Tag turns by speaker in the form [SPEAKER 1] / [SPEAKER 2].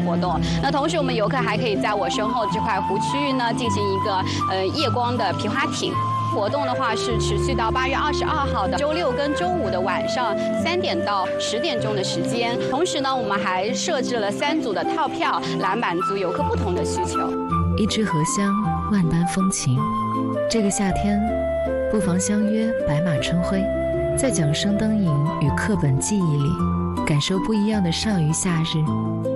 [SPEAKER 1] 活动。那同时我们游客还可以在我身后这块湖区域呢进行一个夜光的皮划艇。活动的话是持续到8月22号的周六跟周五的晚上3点到10点钟的时间。同时呢，我们还设置了3组的套票，来满足游客不同的需求。
[SPEAKER 2] 一支荷香，万般风情。这个夏天，不妨相约白马春晖，在桨声灯影与课本记忆里，感受不一样的上虞夏日。